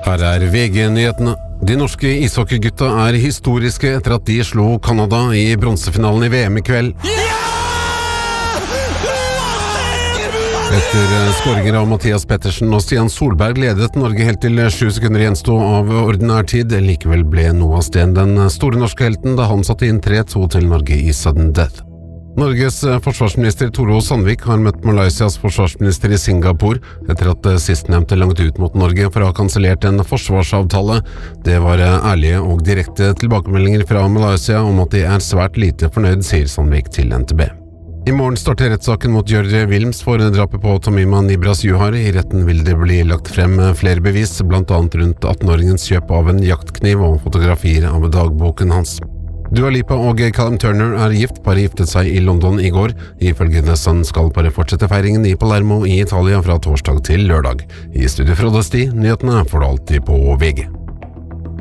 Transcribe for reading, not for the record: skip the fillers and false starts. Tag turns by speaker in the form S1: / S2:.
S1: Her VG-nyhetene. De norske ishockeygutta historiske etter at de slo Kanada i bronsefinalen i VM i kveld. Etter skåringer av Mathias Pettersen og Stian Solberg ledet Norge helt til 7 sekunder gjenstå av ordinær tid. Likevel ble Noah Sten den store norske helten da han satte inn 3-2 til Norge i sudden death. Norges forsvarsminister Tore O. Sandvik har møtt Malaysias forsvarsminister i Singapore etter at sistnevnte langt ut mot Norge for å ha kansellert en forsvarsavtale. Det var ærlige og direkte tilbakemeldinger fra Malaysia om at de svært lite fornøyd, sier Sandvik til NTB. I morgen starter rettssaken mot Gjørje Wilms for drapet på Tamima Nibras Juhar. I retten vil det bli lagt frem flere bevis, blant annet rundt 18-åringens kjøp av en jaktkniv og fotografier av dagboken hans. Dua Lipa og Callum Turner gift. Paret giftet seg i London i går. Ifølge The Sun skal paret fortsette feiringen i Palermo i Italia fra torsdag til lørdag. I studio Frode Sti, nyhetene får du alltid på VG.